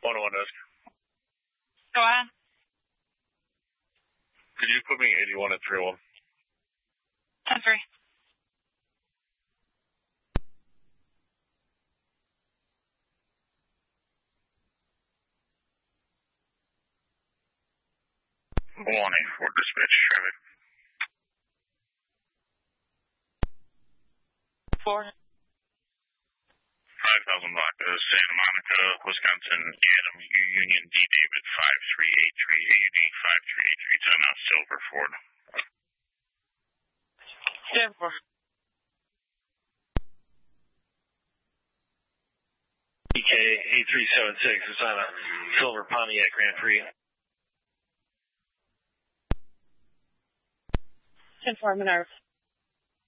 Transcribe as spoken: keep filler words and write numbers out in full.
one oh one desk. Go ahead. Could you put me eighty-one at three oh one? ten three. one eighty-four dispatch, traffic. Four. five thousand block of Santa Monica, Wisconsin, Adam Union D David five three eight three, A U D five three eight three, ten out Silver Ford. Stand for. E K eight three seven six, it's on a Silver Pontiac Grand Prix. ten four, Minerva.